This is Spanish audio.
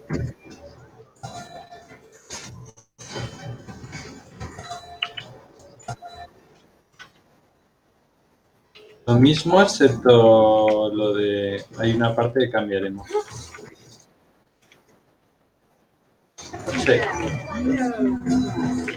Lo mismo, excepto lo de... Hay una parte que cambiaremos. Sí.